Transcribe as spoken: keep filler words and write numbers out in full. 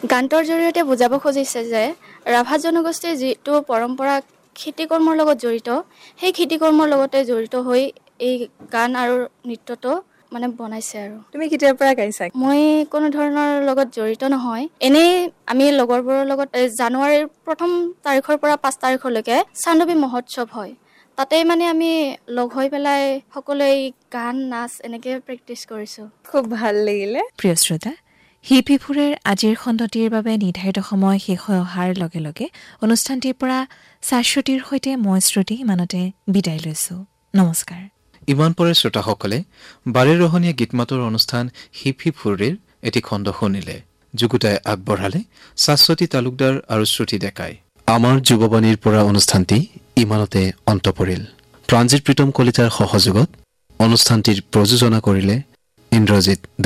গানটোৰ জৰিয়তে বুজাব খুজিছে যে ৰাভা জনগোষ্ঠীৰ যিটো পৰম্পৰা খেতি কৰ্মৰ লগত জড়িত সেই খেতি কৰ্মৰ লগতে জড়িত হৈ এই গান আৰু নৃত্যটো মানে বনাইছে আৰু তুমি কেতিয়াৰ পৰা গাইছা? মই কোনো ধৰণৰ লগত জড়িত নহয় এনেই আমি লগৰবোৰৰ লগত জানুৱাৰীৰ প্ৰথম তাৰিখৰ পৰা পাঁচ তাৰিখলৈকে চান্দৱী মহোৎসৱ হয় তাতেই মানে আমি লগ হৈ পেলাই সকলোৱে গান নাচ এনেকে প্ৰেক্টিচ কৰিছো খুব ভাল লাগিলে প্ৰিয় শ্ৰোতা হিপিফুৰেৰ আজিৰ খণ্ডটিৰ বাবে নিৰ্ধাৰিত সময় শেষ হৈ অহাৰ লগে লগে অনুষ্ঠানটিৰ পৰা শাশ্বতীৰ সৈতে মই শ্ৰুতি ইমানতে বিদায় লৈছো নমস্কাৰ ইমান পৰে শ্ৰোতাসকলে বাৰেৰহণীয়া গীতমাতৰ অনুষ্ঠান হিপ হিপ হুৰেৰ এটি খণ্ড শুনিলে যুগুতাই আগবঢ়ালে শাশ্বতী তালুকদাৰ আৰু শ্ৰুতি ডেকাই আমাৰ যুৱবাণীৰ পৰা অনুষ্ঠানটি ইমানতে অন্ত পৰিল প্ৰাঞ্জিত প্ৰীতম কলিতাৰ সহযোগত অনুষ্ঠানটিৰ প্ৰযোজনা কৰিলে ইন্দ্ৰজিৎ